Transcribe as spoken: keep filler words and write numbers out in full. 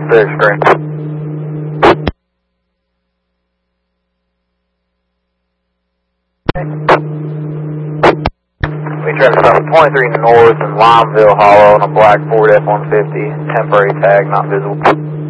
Very strange. We try to stop twenty-three North in Limeville Hollow on a black Ford F one fifty. Temporary tag, not visible.